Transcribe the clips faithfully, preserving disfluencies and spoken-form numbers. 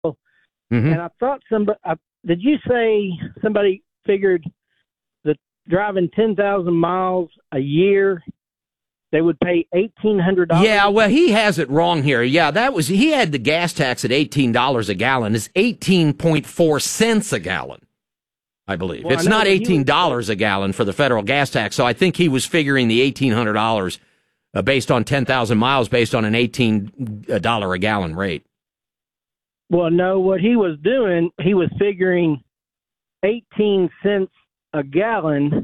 Mm-hmm. And I thought somebody, I, did you say somebody figured that driving ten thousand miles a year, they would pay eighteen hundred dollars? Yeah, well, he has it wrong here. Yeah, that was, he had the gas tax at eighteen dollars a gallon. It's eighteen point four cents a gallon, I believe. Well, it's I not eighteen dollars was, a gallon for the federal gas tax. So I think he was figuring the eighteen hundred dollars uh, based on ten thousand miles, based on an eighteen dollars a gallon rate. Well, no, what he was doing, he was figuring eighteen cents a gallon,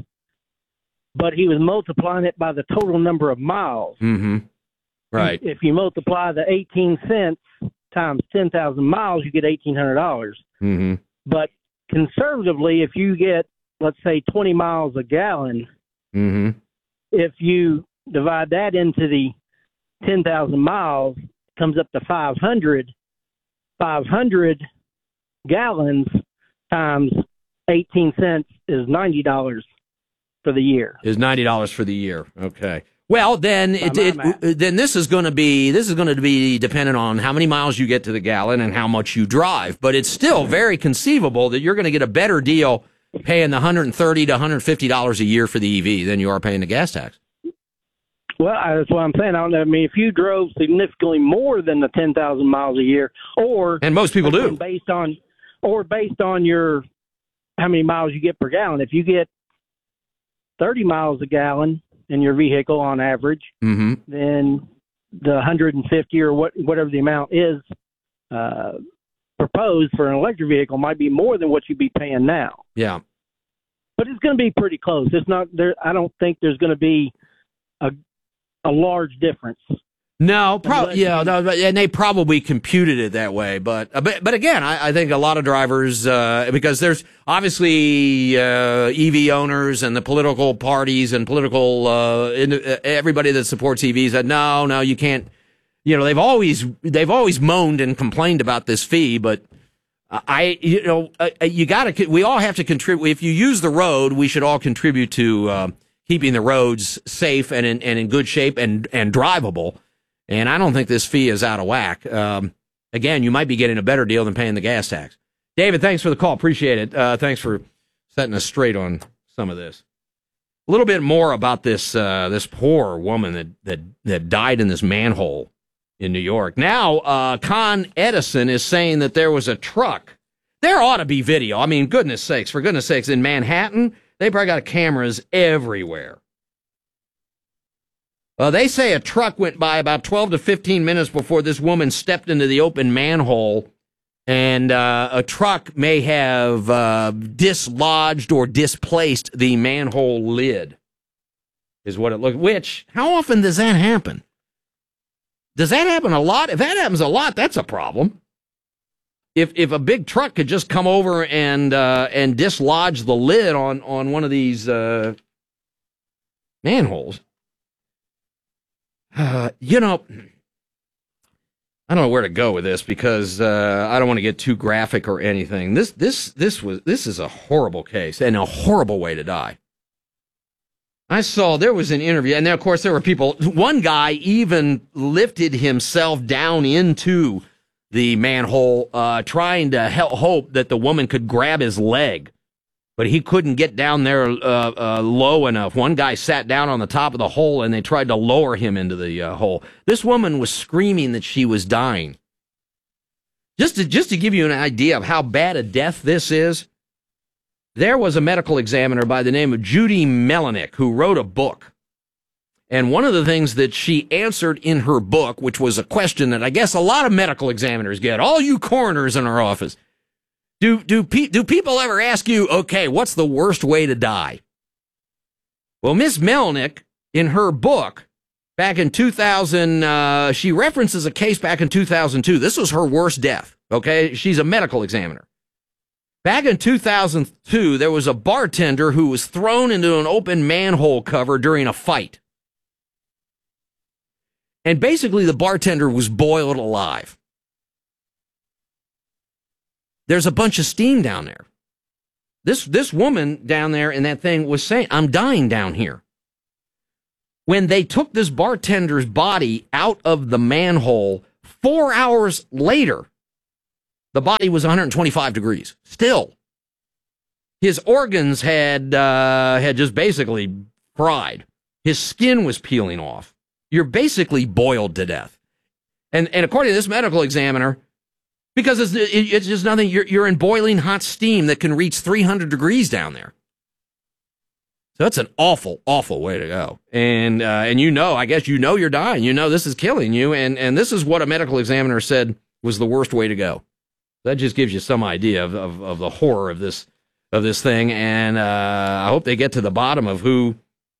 but he was multiplying it by the total number of miles. Mm-hmm. Right. If you multiply the eighteen cents times ten thousand miles, you get eighteen hundred dollars. Mm-hmm. But conservatively, if you get, let's say, twenty miles a gallon, mm-hmm. if you divide that into the ten thousand miles, it comes up to five hundred. five hundred gallons times eighteen cents is ninety dollars for the year. Is ninety dollars for the year. Okay. Well, then it, it then this is going to be this is going to be dependent on how many miles you get to the gallon and how much you drive. But it's still very conceivable that you're going to get a better deal paying the one hundred thirty to one hundred fifty dollars a year for the E V than you are paying the gas tax. Well, that's what I'm saying. I don't know. I mean, if you drove significantly more than the ten thousand miles a year, or and most people do, based on, or based on your how many miles you get per gallon. If you get thirty miles a gallon in your vehicle on average, mm-hmm. then the one hundred fifty or what whatever the amount is uh, proposed for an electric vehicle might be more than what you'd be paying now. Yeah, but it's going to be pretty close. It's not there. I don't think there's going to be a a large difference. No, probably, yeah, no, and they probably computed it that way. But, uh, but, but again, I, I think a lot of drivers, uh, because there's obviously, uh, E V owners and the political parties and political, uh, in, uh, everybody that supports E Vs said, no, no, you can't, you know, they've always, they've always moaned and complained about this fee, but I, you know, uh, you gotta, we all have to contribute. If you use the road, we should all contribute to, uh, keeping the roads safe and in, and in good shape and, and drivable. And I don't think this fee is out of whack. Um, again, you might be getting a better deal than paying the gas tax. David, thanks for the call. Appreciate it. Uh, thanks for setting us straight on some of this. A little bit more about this, uh, this poor woman that, that, that died in this manhole in New York. Now, uh, Con Edison is saying that there was a truck. There ought to be video. I mean, goodness sakes, for goodness sakes, in Manhattan, they probably got cameras everywhere. Well, they say a truck went by about twelve to fifteen minutes before this woman stepped into the open manhole, and uh, a truck may have uh, dislodged or displaced the manhole lid, is what it looked. Which, how often does that happen? Does that happen a lot? If that happens a lot, that's a problem. If if a big truck could just come over and uh, and dislodge the lid on, on one of these uh, manholes, uh, you know, I don't know where to go with this because uh, I don't want to get too graphic or anything. This this this was this is a horrible case and a horrible way to die. I saw there was an interview, and then of course there were people. One guy even lifted himself down into the manhole, uh, trying to help, hope that the woman could grab his leg, but he couldn't get down there uh, uh, low enough. One guy sat down on the top of the hole, and they tried to lower him into the uh, hole. This woman was screaming that she was dying. Just to just to give you an idea of how bad a death this is, there was a medical examiner by the name of Judy Melinek who wrote a book. And one of the things that she answered in her book, which was a question that I guess a lot of medical examiners get, all you coroners in our office, do do pe- do people ever ask you, okay, what's the worst way to die? Well, Miss Melinek, in her book, back in two thousand, uh, she references a case back in two thousand two. This was her worst death, okay? She's a medical examiner. Back in two thousand two, there was a bartender who was thrown into an open manhole cover during a fight. And basically, the bartender was boiled alive. There's a bunch of steam down there. This this woman down there in that thing was saying, I'm dying down here. When they took this bartender's body out of the manhole, four hours later, The body was one hundred twenty-five degrees. Still. His organs had uh, had just basically fried. His skin was peeling off. You're basically boiled to death. And and according to this medical examiner, because it's, it, it's just nothing, you're, you're in boiling hot steam that can reach three hundred degrees down there. So that's an awful, awful way to go. And uh, and you know, I guess you know you're dying. You know this is killing you. And, and this is what a medical examiner said was the worst way to go. That just gives you some idea of, of, of the horror of this of this thing. And uh, I hope they get to the bottom of who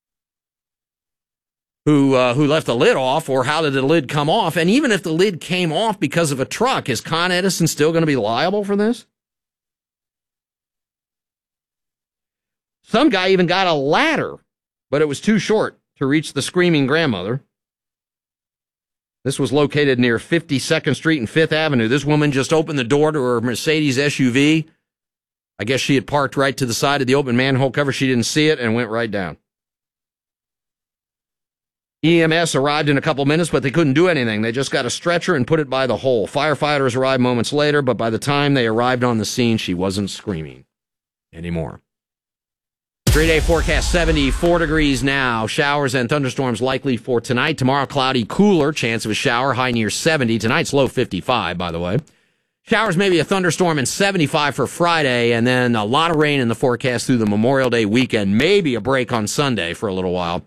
who uh, who left the lid off, or how did the lid come off. And even if the lid came off because of a truck, is Con Edison still going to be liable for this? Some guy even got a ladder, but it was too short to reach the screaming grandmother. This was located near fifty-second Street and Fifth Avenue. This woman just opened the door to her Mercedes S U V. I guess she had parked right to the side of the open manhole cover. She didn't see it and went right down. E M S arrived in a couple minutes, but they couldn't do anything. They just got a stretcher and put it by the hole. Firefighters arrived moments later, but by the time they arrived on the scene, she wasn't screaming anymore. Three-day forecast, seventy-four degrees now. Showers and thunderstorms likely for tonight. Tomorrow, cloudy, cooler. Chance of a shower, high near seventy. Tonight's low fifty-five, by the way. Showers, maybe a thunderstorm, and seventy-five for Friday, and then a lot of rain in the forecast through the Memorial Day weekend. Maybe a break on Sunday for a little while.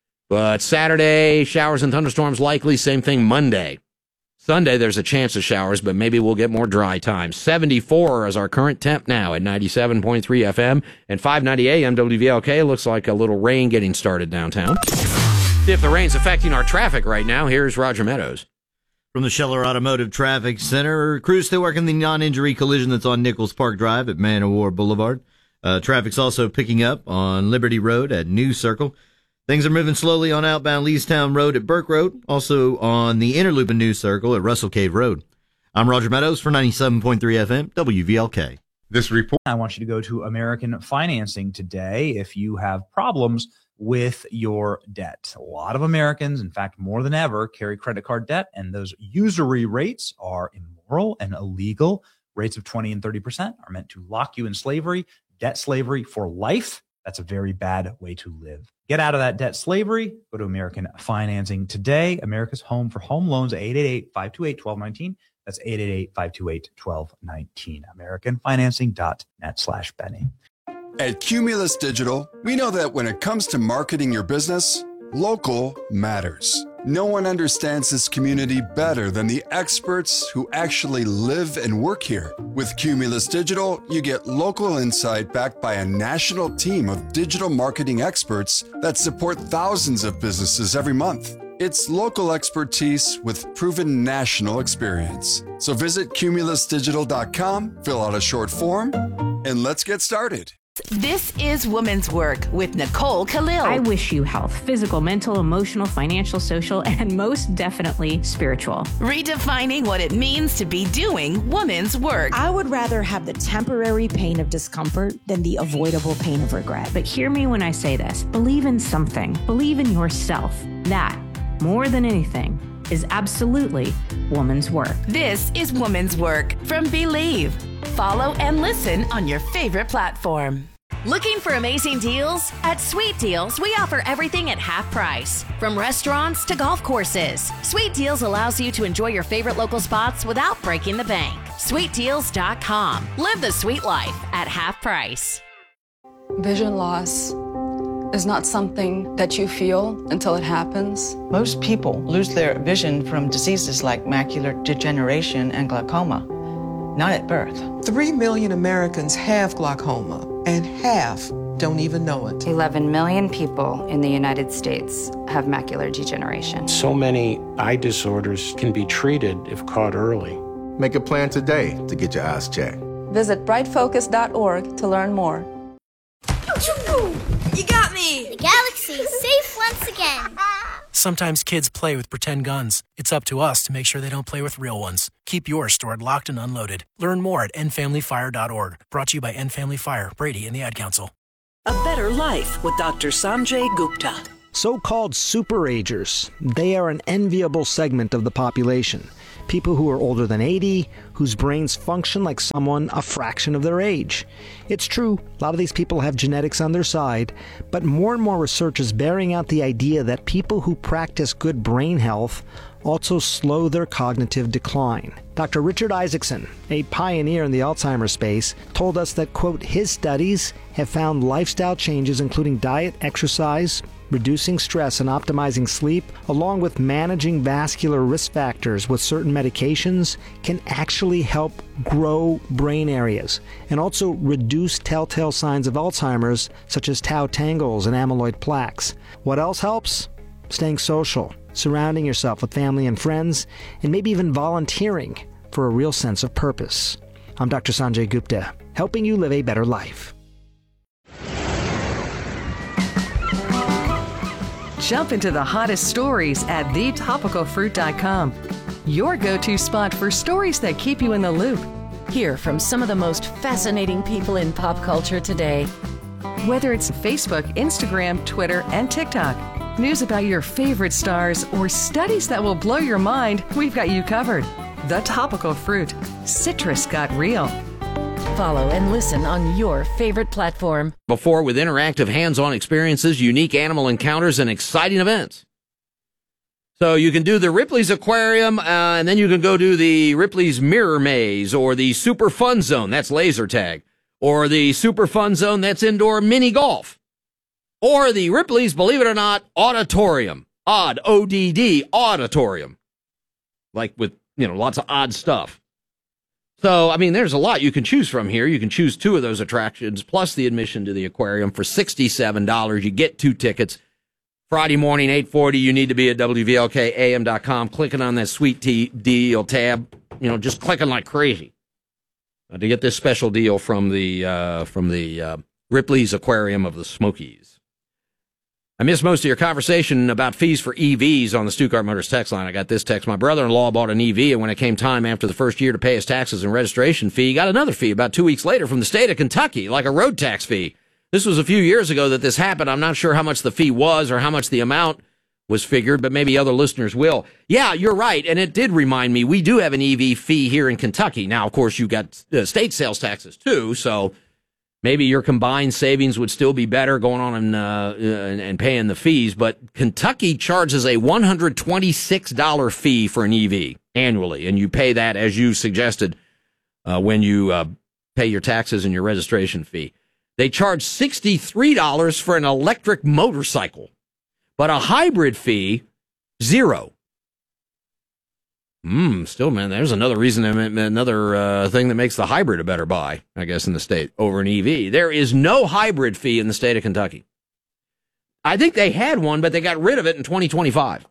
But Saturday, showers and thunderstorms likely. Same thing Monday. Sunday, there's a chance of showers, but maybe we'll get more dry time. seventy-four is our current temp now at ninety-seven point three F M and five ninety A M W V L K. Looks like a little rain getting started downtown. See if the rain's affecting our traffic right now. Here's Roger Meadows. From the Scheller Automotive Traffic Center, crews still working the non-injury collision that's on Nichols Park Drive at Man o' War Boulevard. Uh, traffic's also picking up on Liberty Road at New Circle. Things are moving slowly on outbound Leestown Road at Burke Road, also on the inner loop of New Circle at Russell Cave Road. I'm Roger Meadows for ninety-seven point three F M, W V L K. This report. I want you to go to American Financing today if you have problems with your debt. A lot of Americans, in fact, more than ever, carry credit card debt, and those usury rates are immoral and illegal. Rates of twenty and thirty percent are meant to lock you in slavery, debt slavery for life. That's a very bad way to live. Get out of that debt slavery. Go to American Financing today. America's home for home loans, eight eight eight, five two eight, one two one nine. That's eight eight eight, five two eight, one two one nine. American Financing dot net slash Benny. At Cumulus Digital, we know that when it comes to marketing your business, local matters. No one understands this community better than the experts who actually live and work here. With Cumulus Digital, you get local insight backed by a national team of digital marketing experts that support thousands of businesses every month. It's local expertise with proven national experience. So visit cumulus digital dot com, fill out a short form, and let's get started. This is Woman's Work with Nicole Khalil. I wish you health, physical, mental, emotional, financial, social, and most definitely spiritual. Redefining what it means to be doing woman's work. I would rather have the temporary pain of discomfort than the avoidable pain of regret. But hear me when I say this. Believe in something. Believe in yourself. That, more than anything, is absolutely woman's work. This is Woman's Work from Believe. Follow and listen on your favorite platform. Looking for amazing deals? At Sweet Deals, we offer everything at half price. From restaurants to golf courses, Sweet Deals allows you to enjoy your favorite local spots without breaking the bank. sweet deals dot com. Live the sweet life at half price. Vision loss is not something that you feel until it happens. Most people lose their vision from diseases like macular degeneration and glaucoma, not at birth. Three million Americans have glaucoma, and half don't even know it. eleven million people in the United States have macular degeneration. So many eye disorders can be treated if caught early. Make a plan today to get your eyes checked. Visit bright focus dot org to learn more. You got me! The galaxy's safe once again. Sometimes kids play with pretend guns. It's up to us to make sure they don't play with real ones. Keep yours stored locked and unloaded. Learn more at end family fire dot org. Brought to you by End Family Fire, Brady, and the Ad Council. A better life with Doctor Sanjay Gupta. So-called superagers. They are an enviable segment of the population. people who are older than eighty, whose brains function like someone a fraction of their age. It's true, a lot of these people have genetics on their side, but more and more research is bearing out the idea that people who practice good brain health also slow their cognitive decline. Doctor Richard Isaacson, a pioneer in the Alzheimer's space, told us that, quote, his studies have found lifestyle changes including diet, exercise, reducing stress and optimizing sleep, along with managing vascular risk factors with certain medications, can actually help grow brain areas and also reduce telltale signs of Alzheimer's such as tau tangles and amyloid plaques. What else helps? Staying social, surrounding yourself with family and friends, and maybe even volunteering for a real sense of purpose. I'm Doctor Sanjay Gupta, helping you live a better life. Jump into the hottest stories at the topical fruit dot com. Your go-to spot for stories that keep you in the loop. Hear from some of the most fascinating people in pop culture today. Whether it's Facebook, Instagram, Twitter, and TikTok, news about your favorite stars, or studies that will blow your mind, we've got you covered. The Topical Fruit. Citrus got real. Follow and listen on your favorite platform. Before with interactive hands-on experiences, unique animal encounters, and exciting events. So you can do the Ripley's Aquarium, uh, and then you can go do the Ripley's Mirror Maze, or the Super Fun Zone, that's laser tag, or the Super Fun Zone, that's indoor mini golf, or the Ripley's, believe it or not, Auditorium, odd, O D D, Auditorium, like with, you know, lots of odd stuff. So, I mean, there's a lot you can choose from here. You can choose two of those attractions, plus the admission to the aquarium for sixty-seven dollars. You get two tickets. Friday morning, eight forty, you need to be at W V L K A M dot com, clicking on that sweet tea deal tab, you know, just clicking like crazy uh, to get this special deal from the, uh, from the uh, Ripley's Aquarium of the Smokies. I missed most of your conversation about fees for E Vs on the Stuttgart Motors text line. I got this text. My brother-in-law bought an E V, and when it came time after the first year to pay his taxes and registration fee, he got another fee about two weeks later from the state of Kentucky, like a road tax fee. This was a few years ago that this happened. I'm not sure how much the fee was or how much the amount was figured, but maybe other listeners will. Yeah, you're right, and it did remind me, we do have an E V fee here in Kentucky. Now, of course, you got uh, state sales taxes, too, so maybe your combined savings would still be better going on and, uh, and, and paying the fees, but Kentucky charges a one hundred twenty-six dollars fee for an E V annually, and you pay that, as you suggested, uh, when you uh, pay your taxes and your registration fee. They charge sixty-three dollars for an electric motorcycle, but a hybrid fee, zero. Hmm, still, man, there's another reason, another uh, thing that makes the hybrid a better buy, I guess, in the state over an E V. There is no hybrid fee in the state of Kentucky. I think they had one, but they got rid of it in twenty twenty-five.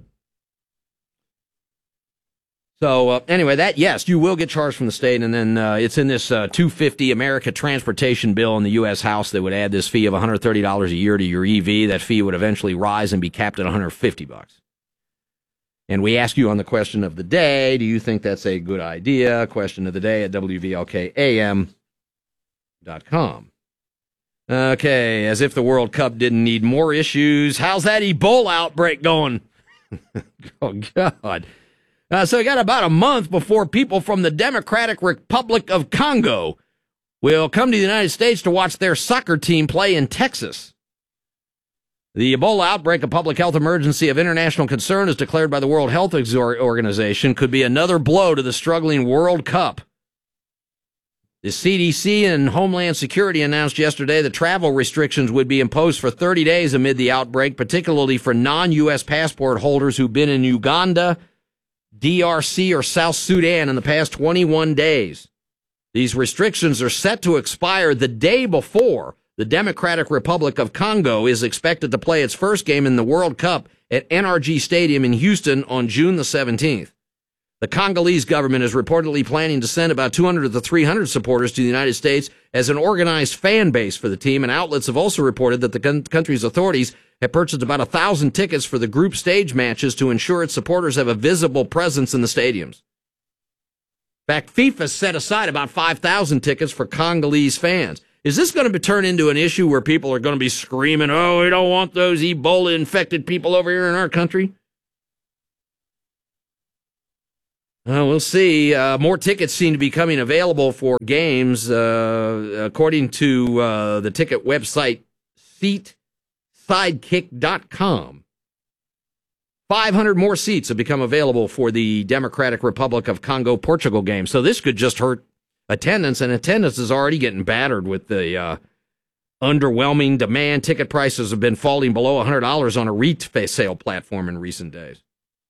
So, uh, anyway, that, yes, you will get charged from the state, and then uh, it's in this uh, two hundred fifty dollars America Transportation Bill in the U S House that would add this fee of one hundred thirty dollars a year to your E V. That fee would eventually rise and be capped at one hundred fifty bucks. And we ask you on the question of the day, do you think that's a good idea? Question of the day at W V L K A M dot com. Okay, as if the World Cup didn't need more issues, how's that Ebola outbreak going? Oh, God. Uh, so we got about a month before people from the Democratic Republic of Congo will come to the United States to watch their soccer team play in Texas. The Ebola outbreak, a public health emergency of international concern, as declared by the World Health Organization, could be another blow to the struggling World Cup. The C D C and Homeland Security announced yesterday that travel restrictions would be imposed for thirty days amid the outbreak, particularly for non-U S passport holders who've been in Uganda, D R C, or South Sudan in the past twenty-one days. These restrictions are set to expire the day before the Democratic Republic of Congo is expected to play its first game in the World Cup at N R G Stadium in Houston on June the seventeenth. The Congolese government is reportedly planning to send about two hundred to three hundred supporters to the United States as an organized fan base for the team, and outlets have also reported that the country's authorities have purchased about one thousand tickets for the group stage matches to ensure its supporters have a visible presence in the stadiums. In fact, FIFA set aside about five thousand tickets for Congolese fans. Is this going to turn into an issue where people are going to be screaming, oh, we don't want those Ebola-infected people over here in our country? Uh, we'll see. Uh, more tickets seem to be coming available for games. Uh, according to uh, the ticket website seat sidekick dot com, five hundred more seats have become available for the Democratic Republic of Congo Portugal game. So this could just hurt attendance, and attendance is already getting battered with the uh, underwhelming demand. Ticket prices have been falling below one hundred dollars on a resale platform in recent days.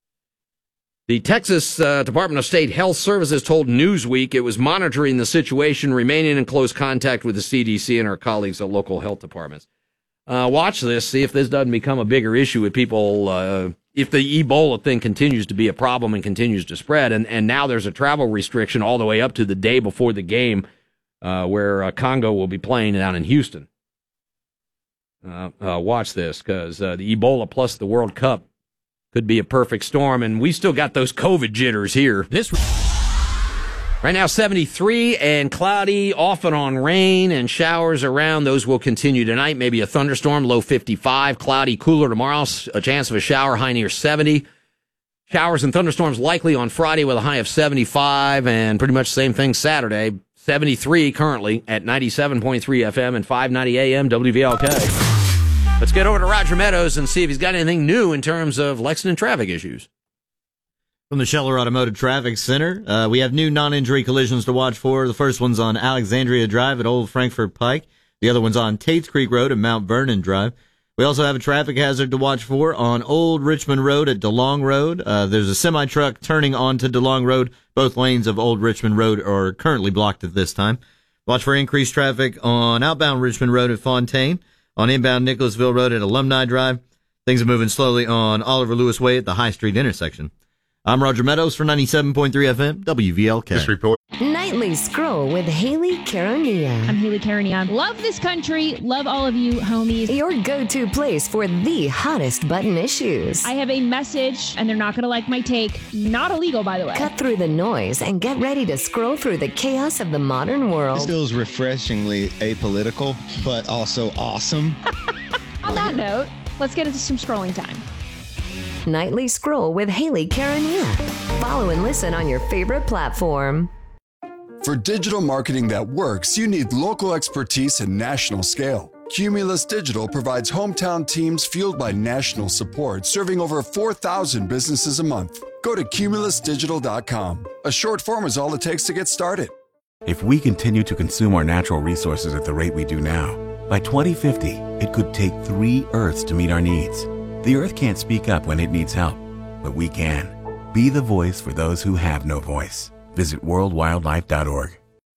The Texas uh, Department of State Health Services told Newsweek it was monitoring the situation, remaining in close contact with the C D C and our colleagues at local health departments. Uh, watch this, see if this doesn't become a bigger issue with people, uh, if the Ebola thing continues to be a problem and continues to spread. And, and now there's a travel restriction all the way up to the day before the game uh, where uh, Congo will be playing down in Houston. Uh, uh, watch this, because uh, the Ebola plus the World Cup could be a perfect storm, and we still got those COVID jitters here. This right now, seventy-three and cloudy, off and on rain and showers around. Those will continue tonight. Maybe a thunderstorm, low fifty-five, cloudy, cooler tomorrow, a chance of a shower, high near seventy. Showers and thunderstorms likely on Friday with a high of seventy-five, and pretty much the same thing Saturday. seventy-three currently at ninety-seven point three F M and five ninety A M W V L K. Let's get over to Roger Meadows and see if he's got anything new in terms of Lexington traffic issues. From the Scheller Automotive Traffic Center, uh, we have new non-injury collisions to watch for. The first one's on Alexandria Drive at Old Frankfort Pike. The other one's on Tates Creek Road at Mount Vernon Drive. We also have a traffic hazard to watch for on Old Richmond Road at DeLong Road. Uh, there's a semi-truck turning onto DeLong Road. Both lanes of Old Richmond Road are currently blocked at this time. Watch for increased traffic on outbound Richmond Road at Fontaine. On inbound Nicholasville Road at Alumni Drive. Things are moving slowly on Oliver Lewis Way at the High Street intersection. I'm Roger Meadows for ninety-seven point three F M, W V L K. This report. Nightly Scroll with Haley Caronia. I'm Haley Caronia. Love this country. Love all of you, homies. Your go-to place for the hottest button issues. I have a message, and they're not going to like my take. Not illegal, by the way. Cut through the noise and get ready to scroll through the chaos of the modern world. This feels refreshingly apolitical, but also awesome. On that note, let's get into some scrolling time. Nightly Scroll with Haley Caronia. Follow and listen on your favorite platform. For digital marketing that works, you need local expertise and national scale. Cumulus Digital provides hometown teams fueled by national support, serving over four thousand businesses a month. Go to cumulus digital dot com. A short form is all it takes to get started. If we continue to consume our natural resources at the rate we do now, by twenty fifty, it could take three Earths to meet our needs. The Earth can't speak up when it needs help, but we can. Be the voice for those who have no voice. Visit world wildlife dot org.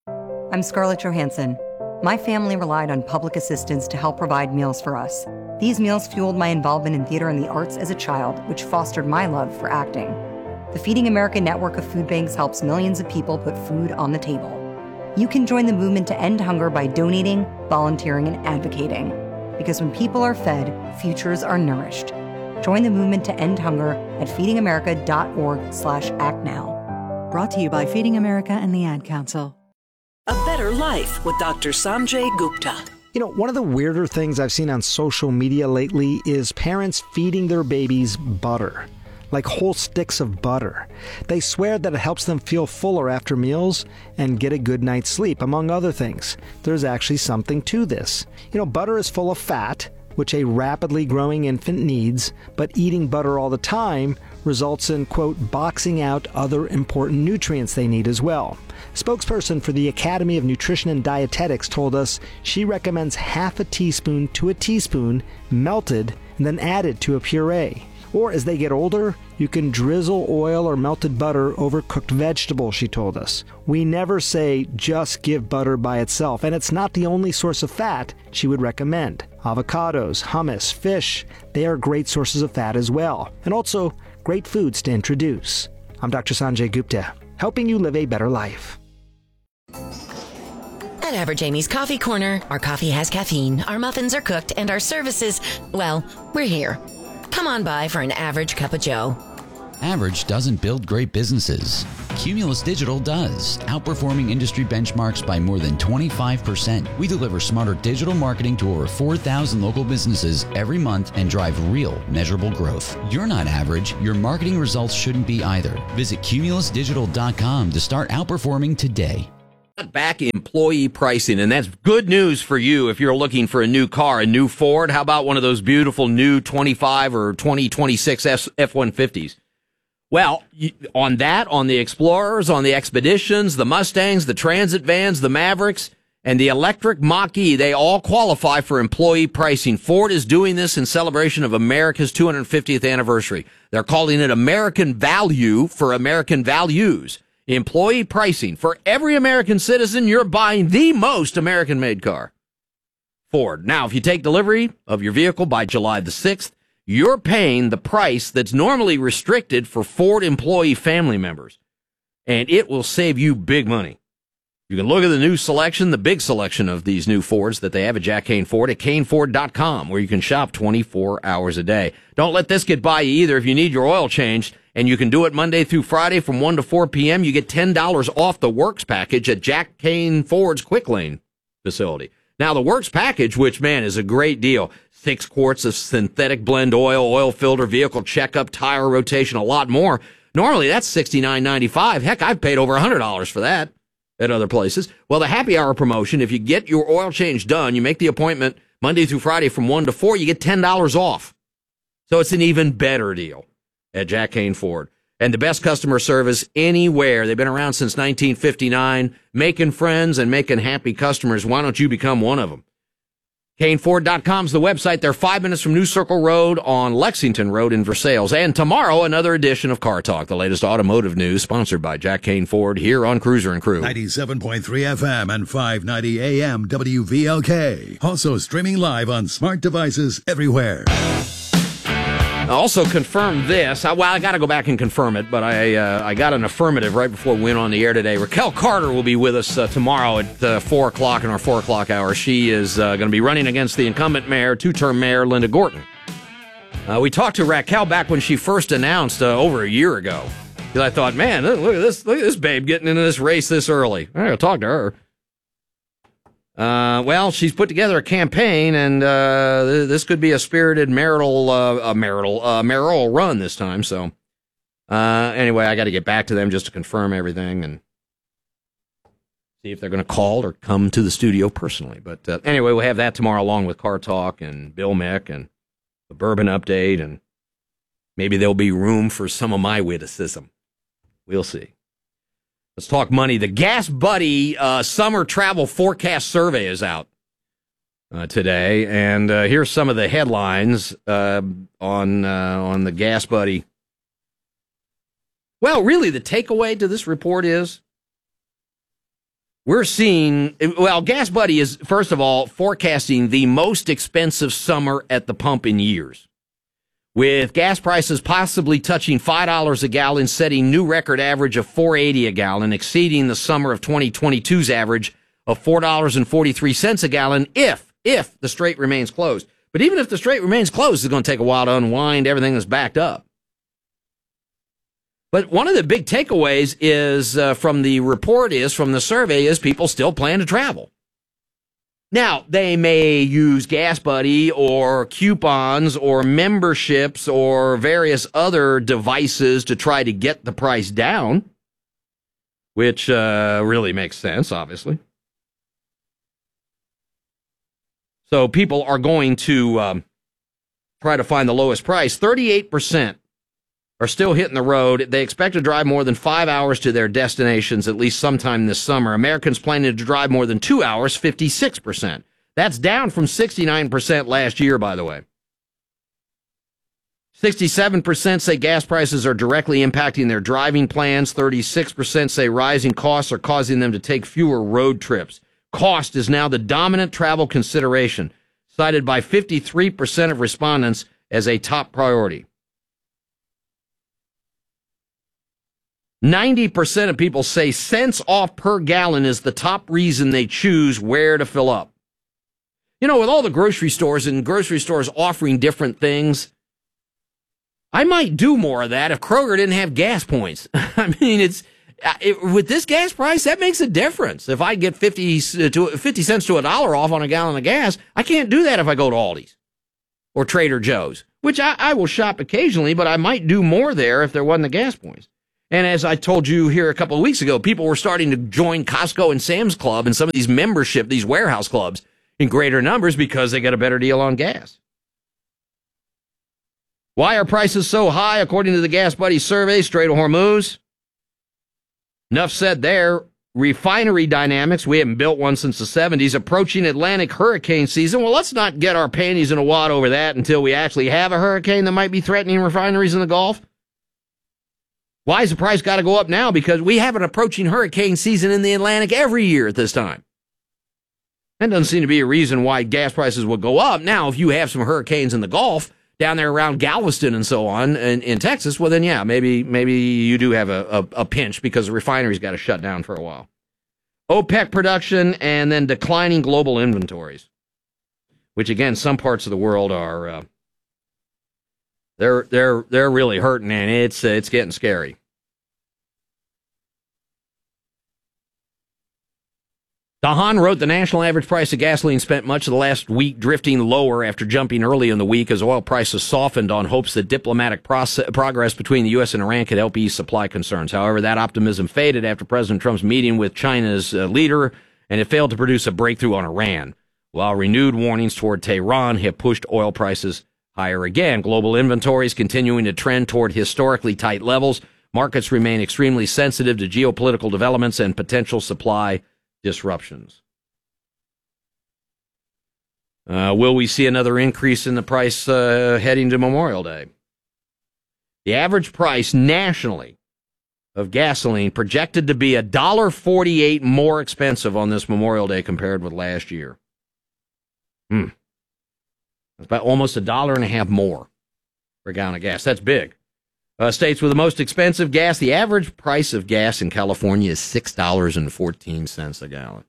I'm Scarlett Johansson. My family relied on public assistance to help provide meals for us. These meals fueled my involvement in theater and the arts as a child, which fostered my love for acting. The Feeding America network of food banks helps millions of people put food on the table. You can join the movement to end hunger by donating, volunteering, and advocating. Because when people are fed, futures are nourished. Join the movement to end hunger at feeding america dot org slash act now. Brought to you by Feeding America and the Ad Council. A Better Life with Doctor Sanjay Gupta. You know, one of the weirder things I've seen on social media lately is parents feeding their babies butter, like whole sticks of butter. They swear that it helps them feel fuller after meals and get a good night's sleep, among other things. There's actually something to this. You know, butter is full of fat, which a rapidly growing infant needs, but eating butter all the time results in, quote, boxing out other important nutrients they need as well. Spokesperson for the Academy of Nutrition and Dietetics told us she recommends half a teaspoon to a teaspoon melted and then added to a puree. Or as they get older, you can drizzle oil or melted butter over cooked vegetables, she told us. We never say just give butter by itself, and it's not the only source of fat she would recommend. Avocados, hummus, fish, they are great sources of fat as well, and also great foods to introduce. I'm Doctor Sanjay Gupta, helping you live a better life. At Average Amy's Coffee Corner, our coffee has caffeine, our muffins are cooked, and our services, well, we're here. Come on by for an average cup of joe. Average doesn't build great businesses. Cumulus Digital does, outperforming industry benchmarks by more than twenty-five percent. We deliver smarter digital marketing to over four thousand local businesses every month and drive real, measurable growth. You're not average. Your marketing results shouldn't be either. Visit cumulus digital dot com to start outperforming today. Back employee pricing, and that's good news for you if you're looking for a new car, a new Ford. How about one of those beautiful new twenty-five or twenty twenty-six F one fifties? Well, on that, on the Explorers, on the Expeditions, the Mustangs, the Transit vans, the Mavericks, and the electric Mach-E, they all qualify for employee pricing. Ford is doing this in celebration of America's two hundred fiftieth anniversary. They're calling it American Value for American Values. Employee pricing. For every American citizen, you're buying the most American-made car. Ford. Now, if you take delivery of your vehicle by July the sixth, you're paying the price that's normally restricted for Ford employee family members, and it will save you big money. You can look at the new selection, the big selection of these new Fords that they have at Jack Kane Ford at Kane Ford dot com, where you can shop twenty-four hours a day. Don't let this get by you either. If you need your oil changed, and you can do it Monday through Friday from one to four p.m., you get ten dollars off the Works package at Jack Kane Ford's Quick Lane facility. Now, the Works package, which, man, is a great deal. Six quarts of synthetic blend oil, oil filter, vehicle checkup, tire rotation, a lot more. Normally, that's sixty-nine ninety-five. Heck, I've paid over one hundred dollars for that at other places. Well, the happy hour promotion, if you get your oil change done, you make the appointment Monday through Friday from one to four, you get ten dollars off. So it's an even better deal at Jack Kane Ford. And the best customer service anywhere. They've been around since nineteen fifty-nine, making friends and making happy customers. Why don't you become one of them? Kane Ford dot com is the website. They're five minutes from New Circle Road on Lexington Road in Versailles. And tomorrow, another edition of Car Talk, the latest automotive news, sponsored by Jack Kane Ford here on Cruiser and Crew. ninety-seven point three F M and five ninety A M W V L K. Also streaming live on smart devices everywhere. I also confirmed this. I, well, I got to go back and confirm it, but I uh, I got an affirmative right before we went on the air today. Raquel Carter will be with us uh, tomorrow at uh, four o'clock in our four o'clock hour. She is uh, going to be running against the incumbent mayor, two-term mayor, Linda Gorton. Uh, we talked to Raquel back when she first announced uh, over a year ago. Because I thought, man, look at this, look at this babe getting into this race this early. I got to talk to her. Uh, well, she's put together a campaign, and uh, th- this could be a spirited marital, uh, a marital, uh, mayoral run this time. So, uh, anyway, I got to get back to them just to confirm everything and see if they're going to call or come to the studio personally. But uh, anyway, we'll have that tomorrow, along with Car Talk and Bill Mick and the Bourbon Update, and maybe there'll be room for some of my witticism. We'll see. Let's talk money. The Gas Buddy uh, summer travel forecast survey is out uh, today, and uh, here's some of the headlines uh, on uh, on the Gas Buddy. Well, really, the takeaway to this report is we're seeing. Well, Gas Buddy is first of all forecasting the most expensive summer at the pump in years, with gas prices possibly touching five dollars a gallon, setting new record average of four dollars and eighty cents a gallon, exceeding the summer of twenty twenty-two's average of four dollars and forty-three cents a gallon if, if the strait remains closed. But even if the strait remains closed, it's going to take a while to unwind everything that's backed up. But one of the big takeaways is uh, from the report is, from the survey, is people still plan to travel. Now, they may use Gas Buddy or coupons or memberships or various other devices to try to get the price down, which uh, really makes sense, obviously. So people are going to um, try to find the lowest price. thirty-eight percent are still hitting the road. They expect to drive more than five hours to their destinations at least sometime this summer. Americans planning to drive more than two hours, fifty-six percent. That's down from sixty-nine percent last year, by the way. sixty-seven percent say gas prices are directly impacting their driving plans. thirty-six percent say rising costs are causing them to take fewer road trips. Cost is now the dominant travel consideration, cited by fifty-three percent of respondents as a top priority. ninety percent of people say cents off per gallon is the top reason they choose where to fill up. You know, with all the grocery stores and grocery stores offering different things, I might do more of that if Kroger didn't have gas points. I mean, it's it, with this gas price, that makes a difference. If I get fifty to fifty cents to a dollar off on a gallon of gas, I can't do that if I go to Aldi's or Trader Joe's, which I, I will shop occasionally, but I might do more there if there wasn't the gas points. And as I told you here a couple of weeks ago, people were starting to join Costco and Sam's Club and some of these membership, these warehouse clubs in greater numbers because they got a better deal on gas. Why are prices so high according to the Gas Buddy survey, Strait of Hormuz? Enough said there. Refinery dynamics. We haven't built one since the seventies. Approaching Atlantic hurricane season. Well, let's not get our panties in a wad over that until we actually have a hurricane that might be threatening refineries in the Gulf. Why has the price got to go up now? Because we have an approaching hurricane season in the Atlantic every year at this time. That doesn't seem to be a reason why gas prices would go up. Now, if you have some hurricanes in the Gulf, down there around Galveston and so on in, in Texas, well then, yeah, maybe maybe you do have a, a, a pinch because the refinery's got to shut down for a while. OPEC production and then declining global inventories, which again, some parts of the world are uh, they're they're they're really hurting, and it's uh, it's getting scary. Dahan wrote the national average price of gasoline spent much of the last week drifting lower after jumping early in the week as oil prices softened on hopes that diplomatic process, progress between the U S and Iran could help ease supply concerns. However, that optimism faded after President Trump's meeting with China's uh, leader, and it failed to produce a breakthrough on Iran, while renewed warnings toward Tehran have pushed oil prices higher again. Global inventories continuing to trend toward historically tight levels. Markets remain extremely sensitive to geopolitical developments and potential supply disruptions. Uh, will we see another increase in the price uh, heading to Memorial Day? The average price nationally of gasoline projected to be one dollar and forty-eight cents more expensive on this Memorial Day compared with last year. Hmm. That's about almost a dollar and a half more for a gallon of gas. That's big. Uh, states with the most expensive gas, the average price of gas in California is six dollars and fourteen cents a gallon.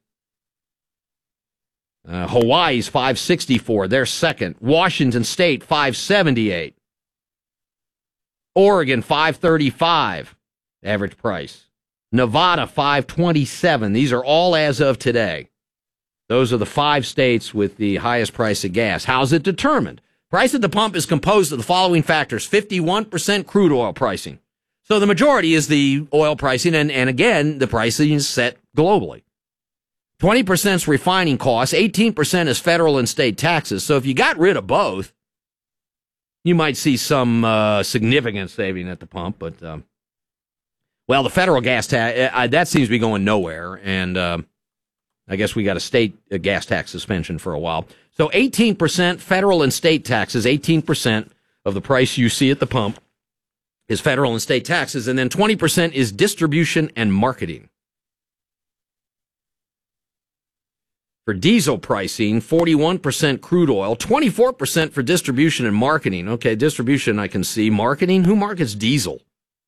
Uh, Hawaii's five dollars and sixty-four cents, they're second. Washington State, five dollars and seventy-eight cents. Oregon, five dollars and thirty-five cents, average price. Nevada, five dollars and twenty-seven cents. These are all as of today. Those are the five states with the highest price of gas. How's it determined? Price at the pump is composed of the following factors. fifty-one percent crude oil pricing. So the majority is the oil pricing, and, and again, the pricing is set globally. twenty percent is refining costs. eighteen percent is federal and state taxes. So if you got rid of both, you might see some uh, significant saving at the pump. But, um, well, the federal gas tax, uh, that seems to be going nowhere. And uh, I guess we got a state uh, gas tax suspension for a while. So eighteen percent federal and state taxes, eighteen percent of the price you see at the pump is federal and state taxes, and then twenty percent is distribution and marketing. For diesel pricing, forty-one percent crude oil, twenty-four percent for distribution and marketing. Okay, distribution I can see. Marketing, who markets diesel?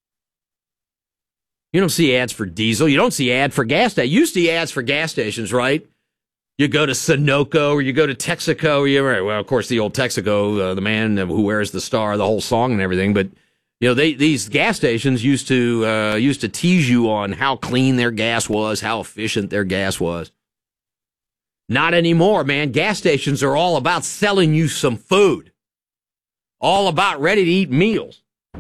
You don't see ads for diesel. You don't see ad for gas stations. You see ads for gas stations, right? You go to Sunoco or you go to Texaco. Or you, well, of course, the old Texaco, uh, the man who wears the star, the whole song and everything. But you know, they these gas stations used to uh, used to tease you on how clean their gas was, how efficient their gas was. Not anymore, man. Gas stations are all about selling you some food, all about ready-to-eat meals.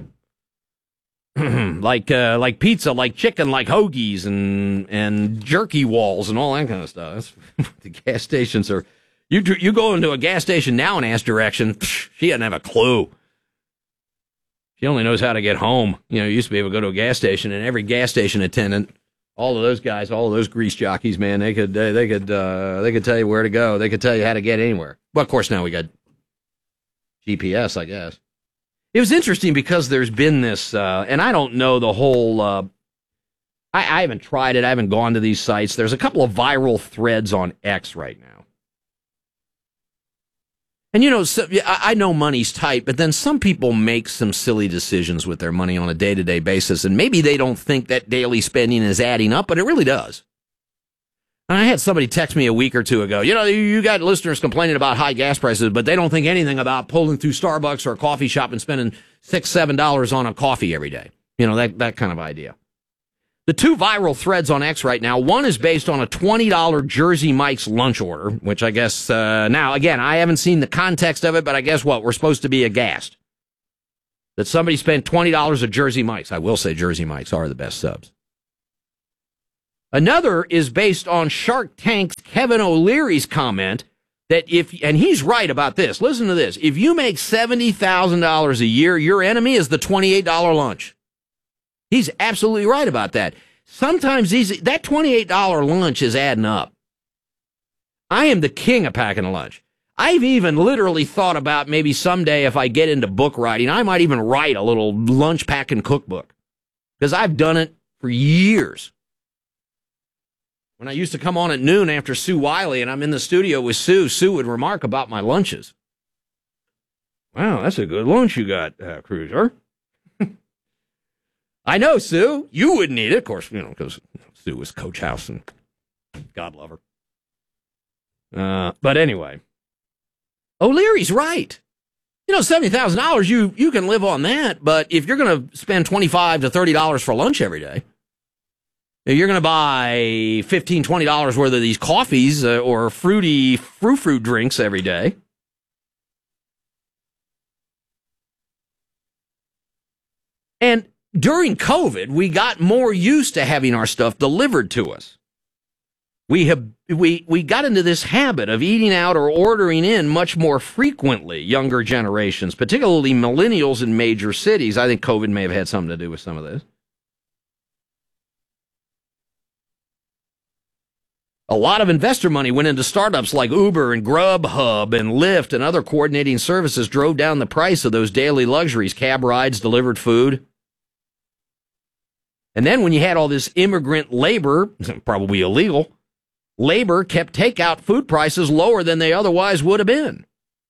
like uh, like pizza, like chicken, like hoagies and and jerky walls and all that kind of stuff. That's the gas stations are. You you go into a gas station now and ask direction. She doesn't have a clue. She only knows how to get home. You know, you used to be able to go to a gas station, and every gas station attendant, all of those guys, all of those grease jockeys, man, they could they, they could uh, they could tell you where to go. They could tell you how to get anywhere. Well, of course, now we got G P S, I guess. It was interesting because there's been this, uh, and I don't know the whole, uh, I, I haven't tried it, I haven't gone to these sites. There's a couple of viral threads on X right now. And, you know, so, I, I know money's tight, but then some people make some silly decisions with their money on a day-to-day basis, and maybe they don't think that daily spending is adding up, but it really does. And I had somebody text me a week or two ago, you know, you got listeners complaining about high gas prices, but they don't think anything about pulling through Starbucks or a coffee shop and spending six, seven dollars on a coffee every day. You know, that, that kind of idea. The two viral threads on X right now, one is based on a twenty dollars Jersey Mike's lunch order, which I guess, uh, now, again, I haven't seen the context of it, but I guess what? We're supposed to be aghast that somebody spent twenty dollars at Jersey Mike's. I will say Jersey Mike's are the best subs. Another is based on Shark Tank's Kevin O'Leary's comment that if, and he's right about this, listen to this, if you make seventy thousand dollars a year, your enemy is the twenty-eight dollars lunch. He's absolutely right about that. Sometimes these, that twenty-eight dollars lunch is adding up. I am the king of packing a lunch. I've even literally thought about maybe someday if I get into book writing, I might even write a little lunch packing cookbook because I've done it for years. When I used to come on at noon after Sue Wiley and I'm in the studio with Sue, Sue would remark about my lunches. Wow, that's a good lunch you got, uh, Cruiser. I know, Sue. You wouldn't eat it, of course, you know, because Sue was Coach House and God love her. Uh, but anyway, O'Leary's right. You know, seventy thousand dollars, you, you can live on that, but if you're going to spend twenty-five to thirty dollars for lunch every day, you're going to buy fifteen, twenty dollars worth of these coffees uh, or fruity fruit fruit drinks every day. And during COVID, we got more used to having our stuff delivered to us. We have we we got into this habit of eating out or ordering in much more frequently, younger generations, particularly millennials in major cities. I think COVID may have had something to do with some of this. A lot of investor money went into startups like Uber and Grubhub and Lyft, and other coordinating services drove down the price of those daily luxuries, cab rides, delivered food. And then when you had all this immigrant labor, probably illegal, labor kept takeout food prices lower than they otherwise would have been.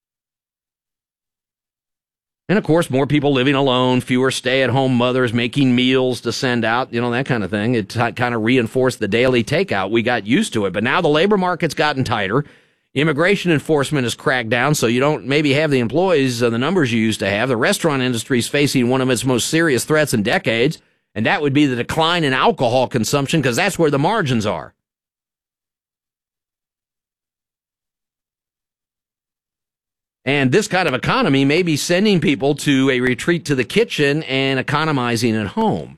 And, of course, more people living alone, fewer stay-at-home mothers making meals to send out, you know, that kind of thing. It t- kind of reinforced the daily takeout. We got used to it. But now the labor market's gotten tighter. Immigration enforcement has cracked down, so you don't maybe have the employees or the numbers you used to have. The restaurant industry is facing one of its most serious threats in decades, and that would be the decline in alcohol consumption, because that's where the margins are. And this kind of economy may be sending people to a retreat to the kitchen and economizing at home.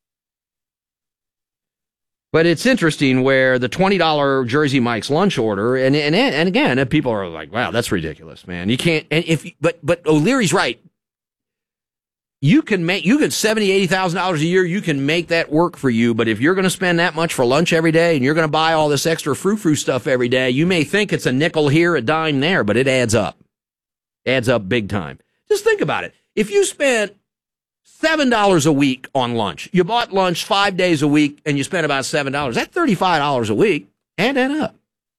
But it's interesting where the twenty dollars Jersey Mike's lunch order, and and and again, people are like, "Wow, that's ridiculous, man! You can't." And if but but O'Leary's right. You can make you get seventy, eighty thousand dollars a year. You can make that work for you. But if you're going to spend that much for lunch every day, and you're going to buy all this extra frou frou stuff every day, you may think it's a nickel here, a dime there, but it adds up. Adds up big time. Just think about it. If you spent seven dollars a week on lunch, you bought lunch five days a week, and you spent about seven dollars, that's thirty-five dollars a week. Add that up.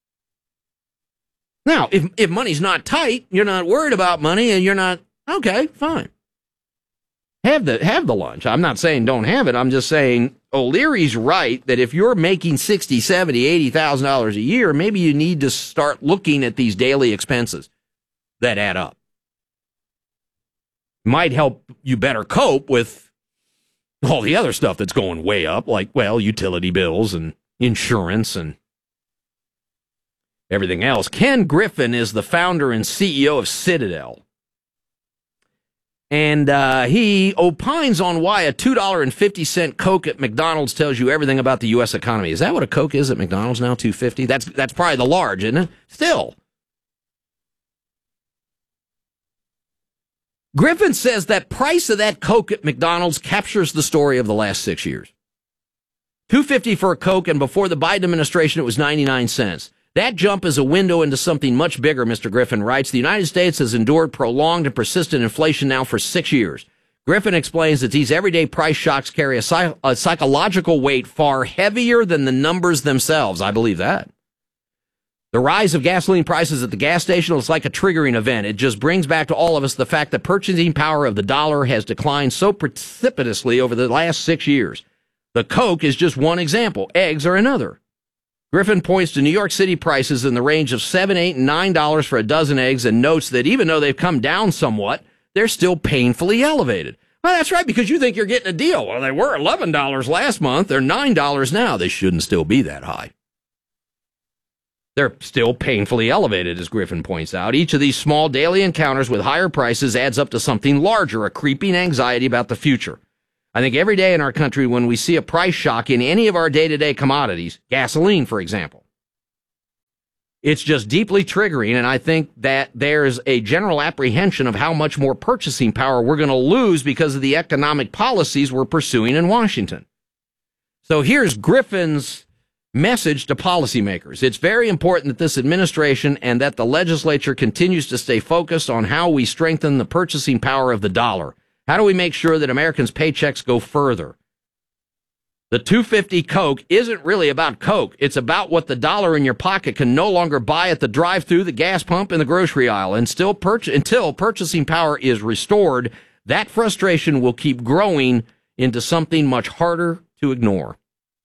Now, if if money's not tight, you're not worried about money, and you're not, okay, fine. Have the have the lunch. I'm not saying don't have it. I'm just saying O'Leary's right that if you're making sixty, seventy, eighty thousand dollars a year, maybe you need to start looking at these daily expenses that add up. Might help you better cope with all the other stuff that's going way up, like, well, utility bills and insurance and everything else. Ken Griffin is the founder and C E O of Citadel. And uh, he opines on why a two dollars and fifty cent Coke at McDonald's tells you everything about the U S economy. Is that what a Coke is at McDonald's now, two dollars and fifty cents? That's, that's probably the large, isn't it? Still. Griffin says that price of that Coke at McDonald's captures the story of the last six years. two dollars and fifty cents for a Coke, and before the Biden administration, it was ninety-nine cents. That jump is a window into something much bigger, Mister Griffin writes. The United States has endured prolonged and persistent inflation now for six years. Griffin explains that these everyday price shocks carry a, psych- a psychological weight far heavier than the numbers themselves. I believe that. The rise of gasoline prices at the gas station is like a triggering event. It just brings back to all of us the fact that purchasing power of the dollar has declined so precipitously over the last six years. The Coke is just one example. Eggs are another. Griffin points to New York City prices in the range of seven, eight, and nine dollars for a dozen eggs, and notes that even though they've come down somewhat, they're still painfully elevated. Well, that's right, because you think you're getting a deal. Well, they were eleven dollars last month. They're nine dollars now. They shouldn't still be that high. They're still painfully elevated, as Griffin points out. Each of these small daily encounters with higher prices adds up to something larger, a creeping anxiety about the future. I think every day in our country when we see a price shock in any of our day-to-day commodities, gasoline, for example, it's just deeply triggering, and I think that there's a general apprehension of how much more purchasing power we're going to lose because of the economic policies we're pursuing in Washington. So here's Griffin's message to policymakers. It's very important that this administration and that the legislature continues to stay focused on how we strengthen the purchasing power of the dollar. How do we make sure that Americans' paychecks go further? The two fifty Coke isn't really about Coke. It's about what the dollar in your pocket can no longer buy at the drive-thru, the gas pump, and the grocery aisle. And still pur- until purchasing power is restored, that frustration will keep growing into something much harder to ignore.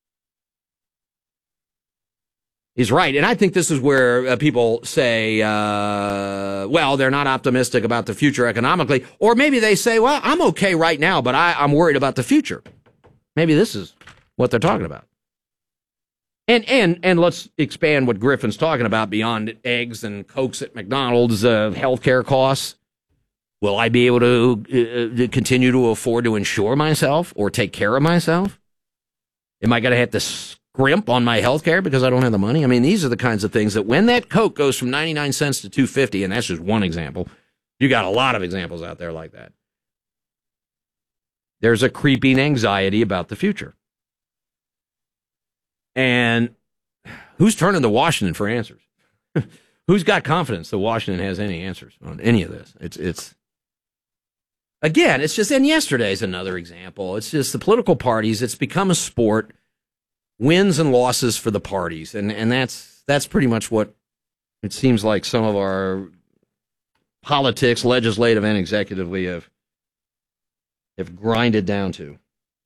He's right, and I think this is where uh, people say, uh, well, they're not optimistic about the future economically, or maybe they say, well, I'm okay right now, but I, I'm worried about the future. Maybe this is what they're talking about. And and and let's expand what Griffin's talking about beyond eggs and Cokes at McDonald's, uh, healthcare costs. Will I be able to, uh, to continue to afford to insure myself or take care of myself? Am I going to have to scrimp on my health care because I don't have the money? I mean, these are the kinds of things that when that Coke goes from ninety-nine cents to two fifty, and that's just one example, you got a lot of examples out there like that. There's a creeping anxiety about the future. And who's turning to Washington for answers? Who's got confidence that Washington has any answers on any of this? It's, it's, again, it's just, and yesterday's another example. It's just the political parties, it's become a sport, wins and losses for the parties. And, and that's, that's pretty much what it seems like some of our politics, legislative and executively, have, have grinded down to.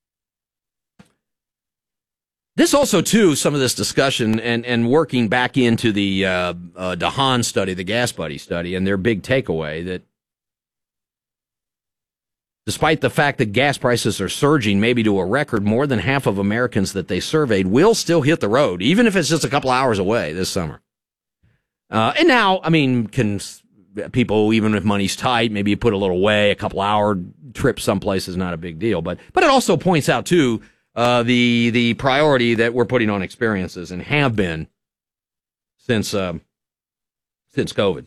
This also, too, some of this discussion and, and working back into the uh, uh, DeHaan study, the Gas Buddy study, and their big takeaway that despite the fact that gas prices are surging maybe to a record, more than half of Americans that they surveyed will still hit the road, even if it's just a couple hours away this summer. Uh, and now, I mean, can people, even if money's tight, maybe you put a little away, a couple hour trip someplace is not a big deal. But but it also points out, too, Uh, the the priority that we're putting on experiences and have been since um, since COVID.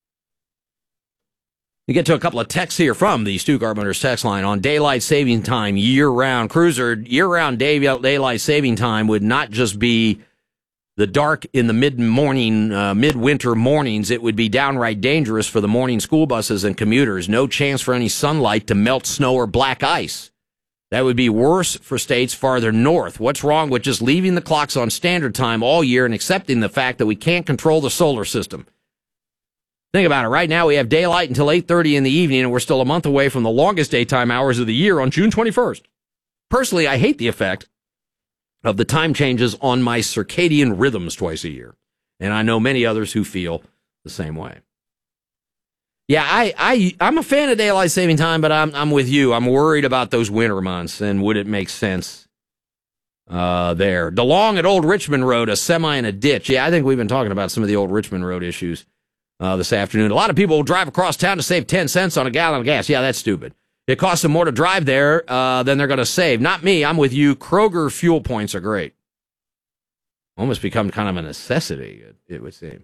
You get to a couple of texts here from the Stu Garbner's text line on daylight saving time year-round. Cruiser, year-round day, daylight saving time would not just be the dark in the mid-morning, uh, midwinter mornings. It would be downright dangerous for the morning school buses and commuters. No chance for any sunlight to melt snow or black ice. That would be worse for states farther north. What's wrong with just leaving the clocks on standard time all year and accepting the fact that we can't control the solar system? Think about it. Right now we have daylight until eight thirty in the evening, and we're still a month away from the longest daytime hours of the year on June twenty-first. Personally, I hate the effect of the time changes on my circadian rhythms twice a year, and I know many others who feel the same way. Yeah, I, I, I'm a fan of daylight saving time, but I'm, I'm with you. I'm worried about those winter months, and would it make sense uh, there? DeLong at Old Richmond Road, a semi in a ditch. Yeah, I think we've been talking about some of the Old Richmond Road issues uh, this afternoon. A lot of people will drive across town to save ten cents on a gallon of gas. Yeah, that's stupid. It costs them more to drive there uh, than they're going to save. Not me. I'm with you. Kroger fuel points are great. Almost become kind of a necessity, it, it would seem.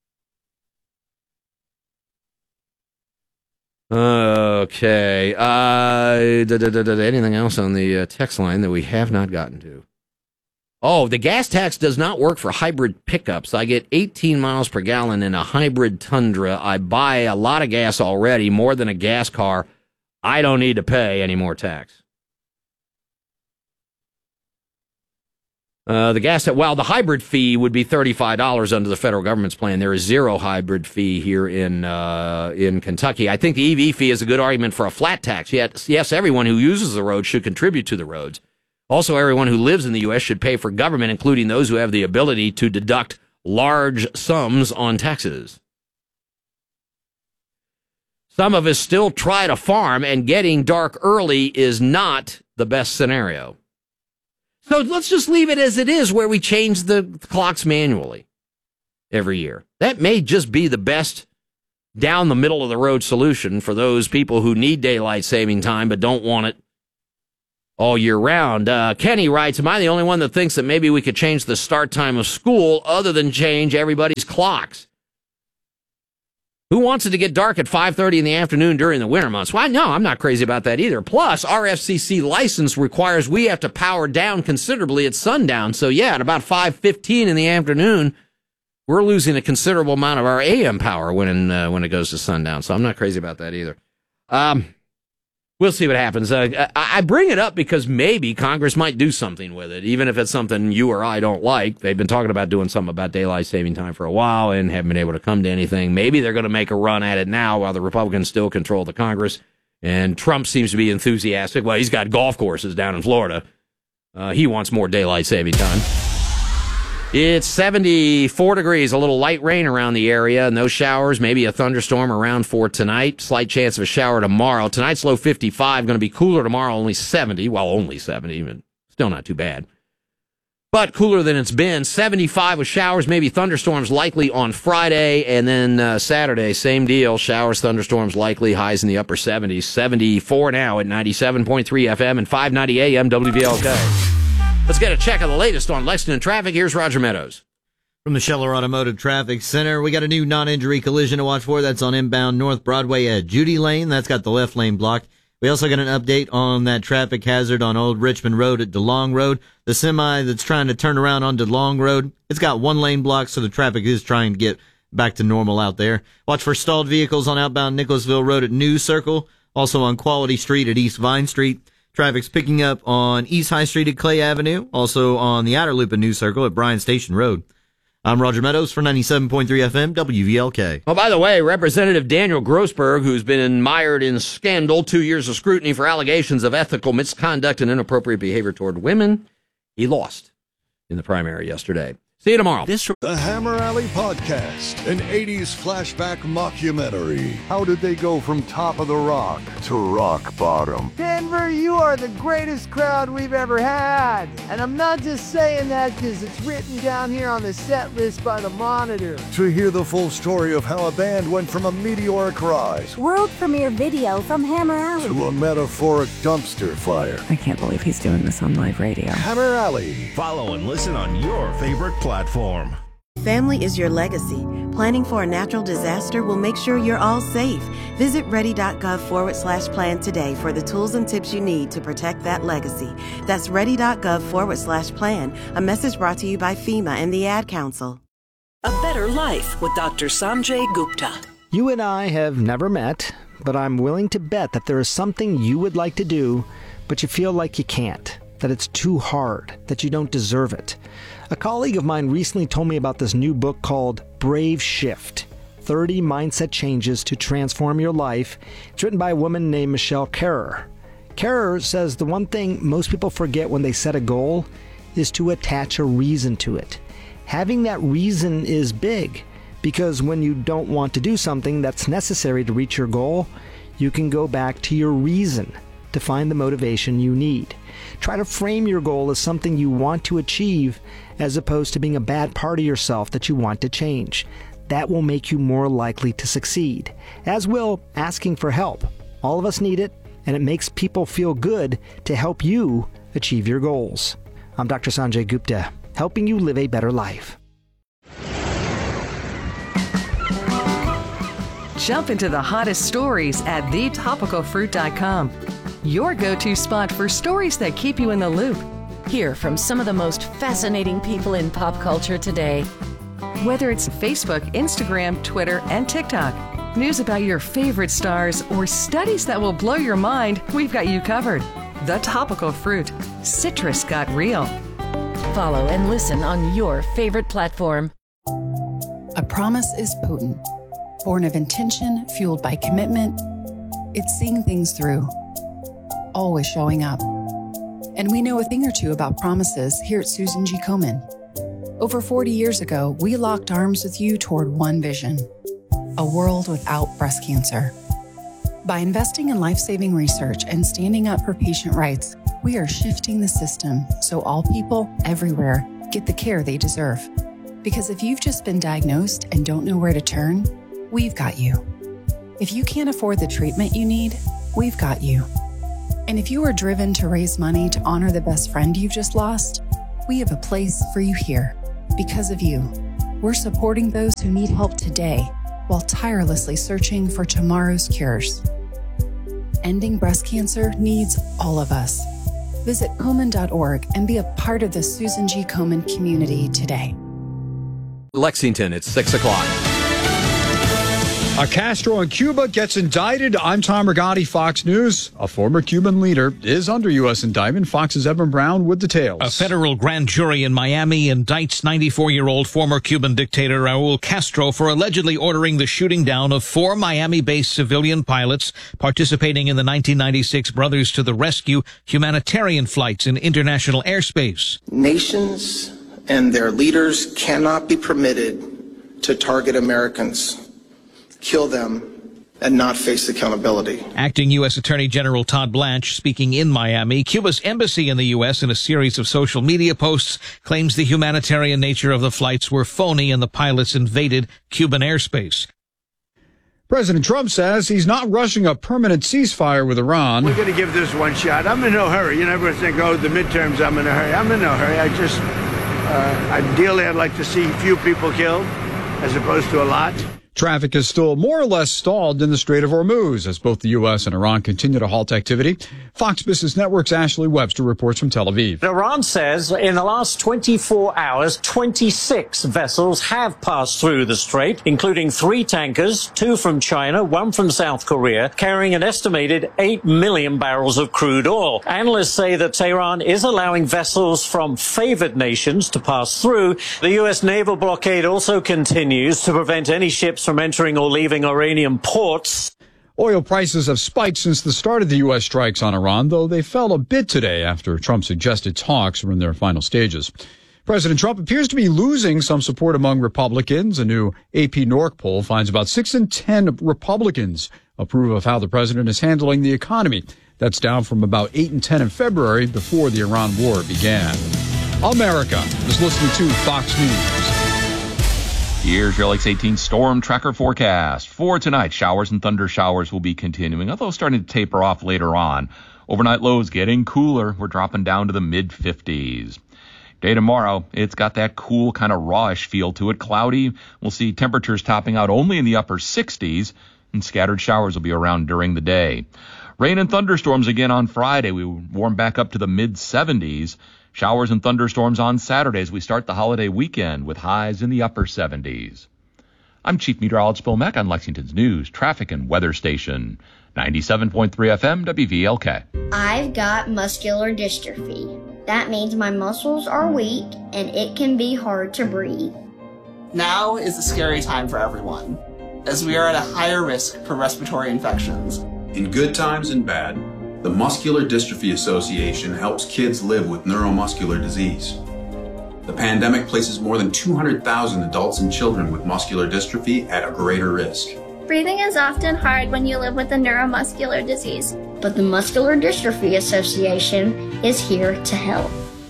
Okay. Uh, da, da, da, da, anything else on the uh, text line that we have not gotten to? Oh, the gas tax does not work for hybrid pickups. I get eighteen miles per gallon in a hybrid Tundra. I buy a lot of gas already, more than a gas car. I don't need to pay any more tax. Uh, the gas, well, the hybrid fee would be thirty-five dollars under the federal government's plan. There is zero hybrid fee here in uh, in Kentucky. I think the E V fee is a good argument for a flat tax. Yet, yes, everyone who uses the road should contribute to the roads. Also, everyone who lives in the U S should pay for government, including those who have the ability to deduct large sums on taxes. Some of us still try to farm, and getting dark early is not the best scenario. So let's just leave it as it is, where we change the clocks manually every year. That may just be the best down the middle of the road solution for those people who need daylight saving time but don't want it all year round. Uh, Kenny writes, am I the only one that thinks that maybe we could change the start time of school other than change everybody's clocks? Who wants it to get dark at five thirty in the afternoon during the winter months? Well, no, I'm not crazy about that either. Plus, our F C C license requires we have to power down considerably at sundown. So, yeah, at about five fifteen in the afternoon, we're losing a considerable amount of our A M power when uh, when it goes to sundown. So I'm not crazy about that either. Um, we'll see what happens. Uh, I, I bring it up because maybe Congress might do something with it, even if it's something you or I don't like. They've been talking about doing something about daylight saving time for a while and haven't been able to come to anything. Maybe they're going to make a run at it now while the Republicans still control the Congress. And Trump seems to be enthusiastic. Well, he's got golf courses down in Florida. Uh, he wants more daylight saving time. It's seventy-four degrees, a little light rain around the area, no showers, maybe a thunderstorm around for tonight. Slight chance of a shower tomorrow. Tonight's low fifty-five, going to be cooler tomorrow, only seventy. Well, only seventy, but still not too bad. But cooler than it's been. seventy-five with showers, maybe thunderstorms likely on Friday, and then uh, Saturday, same deal. Showers, thunderstorms likely, highs in the upper seventies. seventy-four now at ninety-seven point three F M and five ninety A M W V L K. Let's get a check of the latest on Lexington traffic. Here's Roger Meadows. From the Scheller Automotive Traffic Center, we got a new non-injury collision to watch for. That's on inbound North Broadway at Judy Lane. That's got the left lane blocked. We also got an update on that traffic hazard on Old Richmond Road at DeLong Road. The semi that's trying to turn around on DeLong Road, it's got one lane blocked, so the traffic is trying to get back to normal out there. Watch for stalled vehicles on outbound Nicholasville Road at New Circle, also on Quality Street at East Vine Street. Traffic's picking up on East High Street at Clay Avenue, also on the outer loop of New Circle at Bryan Station Road. I'm Roger Meadows for ninety-seven point three F M W V L K. Oh, by the way, Representative Daniel Grossberg, who's been mired in scandal, two years of scrutiny for allegations of ethical misconduct and inappropriate behavior toward women, he lost in the primary yesterday. See you tomorrow. This the Hammer Alley Podcast, an eighties flashback mockumentary. How did they go from top of the rock to rock bottom? Denver, you are the greatest crowd we've ever had. And I'm not just saying that because it's written down here on the set list by the Monitor. To hear the full story of how a band went from a meteoric rise, world premiere video from Hammer Alley, to a metaphoric dumpster fire. I can't believe he's doing this on live radio. Hammer Alley. Follow and listen on your favorite platform. Platform. Family is your legacy. Planning for a natural disaster will make sure you're all safe. Visit ready.gov forward slash plan today for the tools and tips you need to protect that legacy. That's ready.gov forward slash plan. A message brought to you by FEMA and the Ad Council. A Better Life with Doctor Sanjay Gupta. You and I have never met, but I'm willing to bet that there is something you would like to do, but you feel like you can't, that it's too hard, that you don't deserve it. A colleague of mine recently told me about this new book called Brave Shift, thirty Mindset Changes to Transform Your Life. It's written by a woman named Michelle Kerrer. Kerrer says the one thing most people forget when they set a goal is to attach a reason to it. Having that reason is big, because when you don't want to do something that's necessary to reach your goal, you can go back to your reason to find the motivation you need. Try to frame your goal as something you want to achieve as opposed to being a bad part of yourself that you want to change. That will make you more likely to succeed, as will asking for help. All of us need it, and it makes people feel good to help you achieve your goals. I'm Doctor Sanjay Gupta, helping you live a better life. Jump into the hottest stories at the topical fruit dot com. Your go-to spot for stories that keep you in the loop. Hear from some of the most fascinating people in pop culture today. Whether it's Facebook, Instagram, Twitter, and TikTok, news about your favorite stars, or studies that will blow your mind, we've got you covered. The Topical Fruit. Citrus got real. Follow and listen on your favorite platform. A promise is potent. Born of intention, fueled by commitment, it's seeing things through. Always showing up. And we know a thing or two about promises here at Susan G. Komen. Over forty years ago, we locked arms with you toward one vision, a world without breast cancer. By investing in life-saving research and standing up for patient rights, we are shifting the system so all people everywhere get the care they deserve. Because if you've just been diagnosed and don't know where to turn, we've got you. If you can't afford the treatment you need, we've got you. And if you are driven to raise money to honor the best friend you've just lost, we have a place for you here. Because of you, we're supporting those who need help today while tirelessly searching for tomorrow's cures. Ending breast cancer needs all of us. Visit Komen dot org and be a part of the Susan G. Komen community today. Lexington, it's six o'clock. A Castro in Cuba gets indicted. I'm Tom Rigotti, Fox News. A former Cuban leader is under U S indictment. Fox's Evan Brown with details. A federal grand jury in Miami indicts ninety-four-year-old former Cuban dictator Raul Castro for allegedly ordering the shooting down of four Miami-based civilian pilots participating in the nineteen ninety-six Brothers to the Rescue humanitarian flights in international airspace. Nations and their leaders cannot be permitted to target Americans, kill them, and not face accountability. Acting U S Attorney General Todd Blanche, speaking in Miami, Cuba's embassy in the U S in a series of social media posts claims the humanitarian nature of the flights were phony and the pilots invaded Cuban airspace. President Trump says he's not rushing a permanent ceasefire with Iran. We're going to give this one shot. I'm in no hurry. You never think, oh, the midterms, I'm in a hurry. I'm in no hurry. I just, uh, ideally, I'd like to see few people killed as opposed to a lot. Traffic is still more or less stalled in the Strait of Hormuz as both the U S and Iran continue to halt activity. Fox Business Network's Ashley Webster reports from Tel Aviv. Iran says in the last twenty-four hours, twenty-six vessels have passed through the strait, including three tankers, two from China, one from South Korea, carrying an estimated eight million barrels of crude oil. Analysts say that Tehran is allowing vessels from favored nations to pass through. The U S naval blockade also continues to prevent any ships from entering or leaving Iranian ports. Oil prices have spiked since the start of the U S strikes on Iran, though they fell a bit today after Trump suggested talks were in their final stages. President Trump appears to be losing some support among Republicans. A new A P Norc poll finds about six in ten Republicans approve of how the president is handling the economy. That's down from about eight in ten in February before the Iran war began. America is listening to Fox News. Here's your Lakes eighteen storm tracker forecast. For tonight, showers and thunder showers will be continuing, although starting to taper off later on. Overnight lows getting cooler. We're dropping down to the mid fifties. Day tomorrow, it's got that cool kind of rawish feel to it. Cloudy. We'll see temperatures topping out only in the upper sixties, and scattered showers will be around during the day. Rain and thunderstorms again on Friday. We warm back up to the mid seventies. Showers and thunderstorms on Saturday as we start the holiday weekend with highs in the upper seventies. I'm Chief Meteorologist Bill Mack on Lexington's News, Traffic and Weather Station, ninety-seven point three F M W V L K. I've got muscular dystrophy. That means my muscles are weak and it can be hard to breathe. Now is a scary time for everyone, as we are at a higher risk for respiratory infections. In good times and bad, the Muscular Dystrophy Association helps kids live with neuromuscular disease. The pandemic places more than two hundred thousand adults and children with muscular dystrophy at a greater risk. Breathing is often hard when you live with a neuromuscular disease. But the Muscular Dystrophy Association is here to help.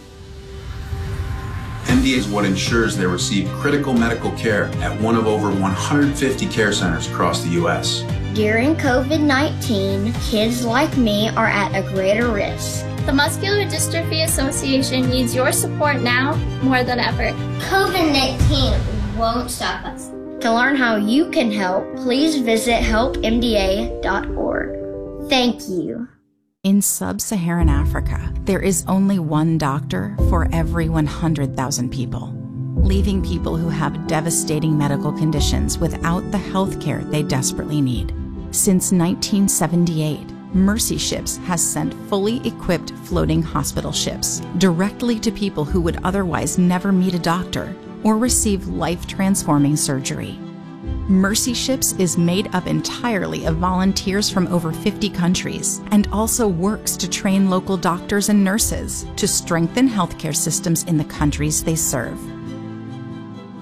M D A is what ensures they receive critical medical care at one of over one hundred fifty care centers across the U S. During covid nineteen, kids like me are at a greater risk. The Muscular Dystrophy Association needs your support now more than ever. covid nineteen won't stop us. To learn how you can help, please visit help M D A dot org. Thank you. In sub-Saharan Africa, there is only one doctor for every one hundred thousand people, leaving people who have devastating medical conditions without the health care they desperately need. Since nineteen seventy-eight, Mercy Ships has sent fully equipped floating hospital ships directly to people who would otherwise never meet a doctor or receive life-transforming surgery. Mercy Ships is made up entirely of volunteers from over fifty countries and also works to train local doctors and nurses to strengthen healthcare systems in the countries they serve.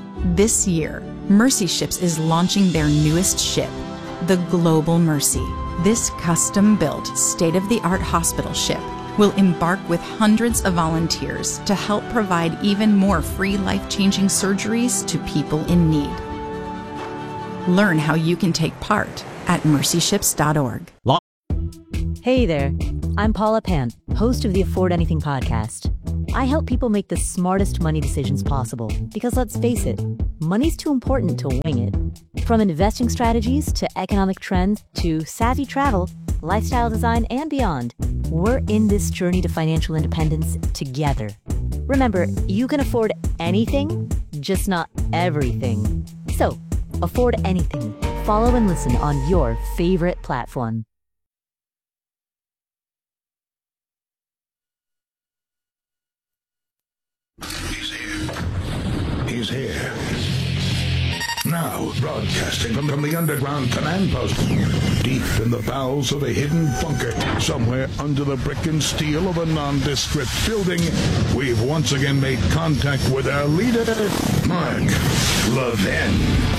This year, Mercy Ships is launching their newest ship, the Global Mercy, This custom-built, state-of-the-art hospital ship will embark with hundreds of volunteers to help provide even more free life-changing surgeries to people in need. Learn how you can take part at mercy ships dot org. Hey there, I'm Paula Pant, host of the Afford Anything podcast. I help people make the smartest money decisions possible because, let's face it, money's too important to wing it. From investing strategies to economic trends to savvy travel, lifestyle design, and beyond, we're in this journey to financial independence together. Remember, you can afford anything, just not everything. So, afford anything. Follow and listen on your favorite platform. He's here. Now, broadcasting from, from the underground command post, deep in the bowels of a hidden bunker, somewhere under the brick and steel of a nondescript building, we've once again made contact with our leader, Mark Levin.